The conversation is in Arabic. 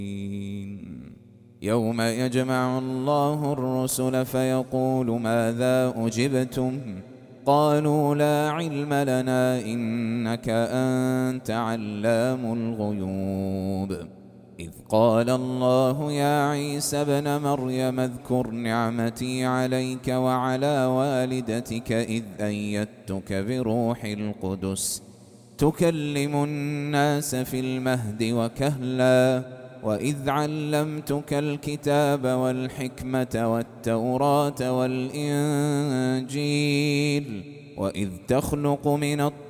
يوم يجمع الله الرسل فيقول ماذا أجبتم قالوا لا علم لنا إنك أنت علام الغيوب إذ قال الله يا عيسى ابن مريم اذكر نعمتي عليك وعلى والدتك إذ أيدتك بروح القدس تكلم الناس في المهد وكهلا وإذ علمتك الكتاب والحكمة والتوراة والإنجيل وإذ تخلق من الطين